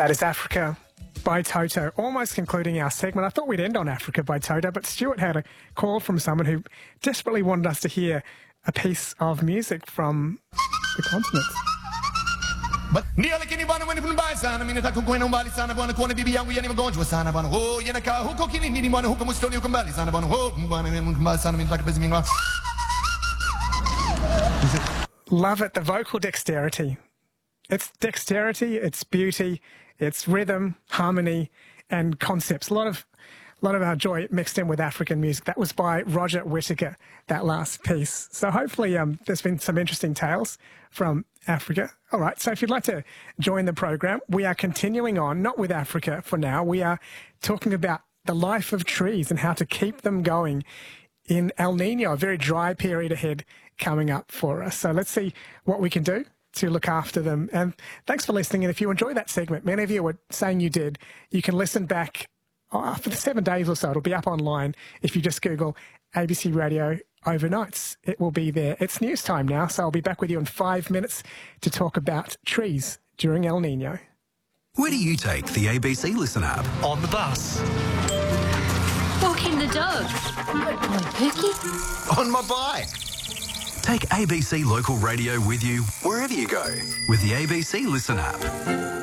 That is Africa by Toto. Almost concluding our segment. I thought we'd end on Africa by Toto, but Stuart had a call from someone who desperately wanted us to hear a piece of music from the continent. Love it, the vocal dexterity. It's dexterity, it's beauty, it's rhythm, harmony, and concepts. A lot of our joy mixed in with African music. That was by Roger Whittaker, that last piece. So hopefully there's been some interesting tales from Africa. All right, so if you'd like to join the program, we are continuing on, not with Africa for now. We are talking about the life of trees and how to keep them going in El Nino, a very dry period ahead coming up for us. So let's see what we can do to look after them. And thanks for listening. And if you enjoy that segment, many of you were saying you did, you can listen back for the 7 days or so. It'll be up online if you just Google ABC Radio Overnights. It will be there. It's news time now, so I'll be back with you in 5 minutes to talk about trees during El Nino. Where do you take the ABC Listen app? On the bus. Walking the dog. On Pookie. On my bike. Take ABC Local Radio with you wherever you go with the ABC Listen app.